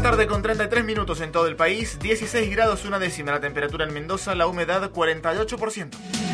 tarde con 33 minutos en todo el país, 16 grados una décima la temperatura en Mendoza, la humedad 48%.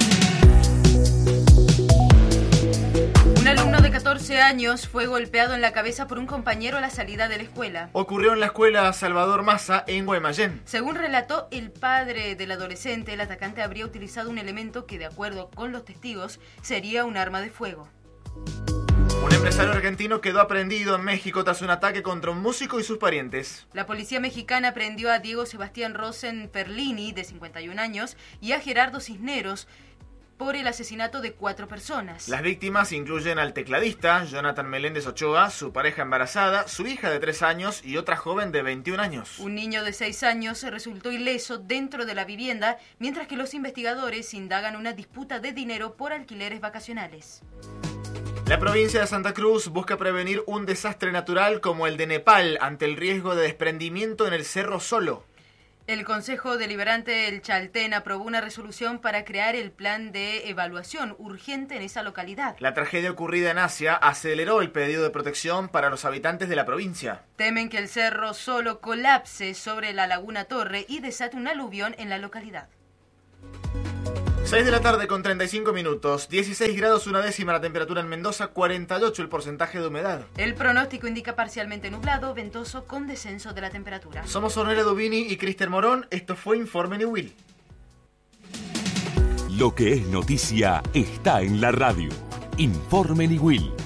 Un alumno de 14 años fue golpeado en la cabeza por un compañero a la salida de la escuela. Ocurrió en la escuela Salvador Massa en Guaymallén. Según relató el padre del adolescente, el atacante habría utilizado un elemento que, de acuerdo con los testigos, sería un arma de fuego. Un empresario argentino quedó aprehendido en México tras un ataque contra un músico y sus parientes. La policía mexicana aprehendió a Diego Sebastián Rosen Perlini, de 51 años, y a Gerardo Cisneros por el asesinato de 4 personas. Las víctimas incluyen al tecladista, Jonathan Meléndez Ochoa, su pareja embarazada, su hija de 3 años y otra joven de 21 años. Un niño de 6 años resultó ileso dentro de la vivienda, mientras que los investigadores indagan una disputa de dinero por alquileres vacacionales. La provincia de Santa Cruz busca prevenir un desastre natural como el de Nepal ante el riesgo de desprendimiento en el Cerro Solo. El Consejo Deliberante del Chaltén aprobó una resolución para crear el plan de evaluación urgente en esa localidad. La tragedia ocurrida en Asia aceleró el pedido de protección para los habitantes de la provincia. Temen que el Cerro Solo colapse sobre la Laguna Torre y desate un aluvión en la localidad. 6 de la tarde con 35 minutos, 16 grados una décima la temperatura en Mendoza, 48 el porcentaje de humedad. El pronóstico indica parcialmente nublado, ventoso con descenso de la temperatura. Somos Ornella Dubini y Cristian Morón, esto fue Informe Niwil. Lo que es noticia está en la radio. Informe Niwil.